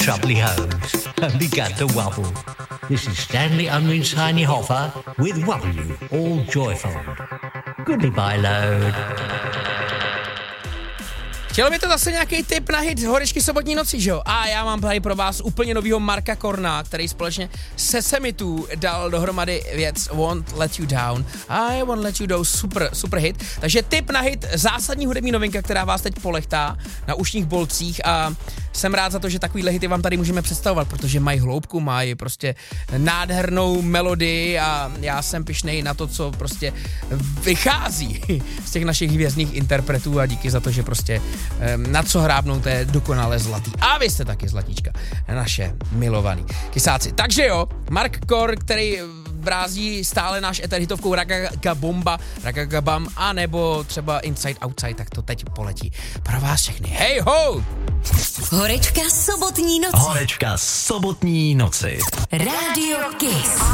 Troubly hose and began to wobble. This is Stanley Unwin's Tiny Hoffer with W, all joyful. Goodbye, load. Chtělo by to zase nějaký tip na hit Horečky sobotní noci, že jo? A já mám tady pro vás úplně novýho Marka Korna, který společně se Semitů dal dohromady věc Won't Let You Down. I Won't Let You Down, super hit. Takže tip na hit, zásadní hudební novinka, která vás teď polechtá na ušních bolcích a jsem rád za to, že takovýhle hity vám tady můžeme představovat, protože mají hloubku, mají prostě nádhernou melodii a já jsem pyšnej na to, co prostě vychází z těch našich hvězdných interpretů a díky za to, že prostě na co hrábnou, to je dokonale zlatý. A vy jste taky zlatíčka, naše milovaný kysáci. Takže jo, Mark Kor, který brází stále náš eter hitovkou Ragagabam, a nebo třeba Inside Outside, tak to teď poletí pro vás všechny. Hej ho! Horečka sobotní noci. Horečka sobotní noci. Rádio Kiss.